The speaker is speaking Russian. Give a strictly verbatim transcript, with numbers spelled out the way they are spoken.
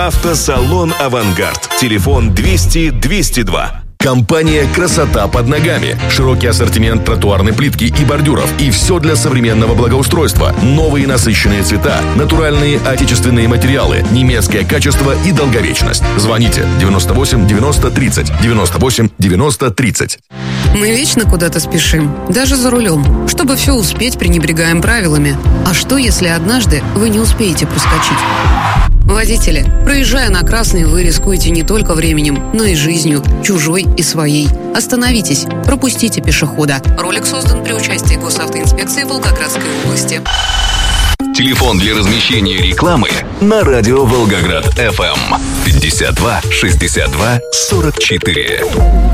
Автосалон «Авангард». Телефон двести двести два. Компания «Красота под ногами». Широкий ассортимент тротуарной плитки и бордюров. И все для современного благоустройства. Новые насыщенные цвета, натуральные отечественные материалы, немецкое качество и долговечность. Звоните девяносто восемь девяносто тридцать, девяносто восемь девяносто тридцать. Мы вечно куда-то спешим, даже за рулем. Чтобы все успеть, пренебрегаем правилами. А что, если однажды вы не успеете проскочить? Водители, проезжая на красный, вы рискуете не только временем, но и жизнью, чужой и своей. Остановитесь, пропустите пешехода. Ролик создан при участии Госавтоинспекции Волгоградской области. Телефон для размещения рекламы на радио Волгоград эф эм пятьдесят два шестьдесят два сорок четыре.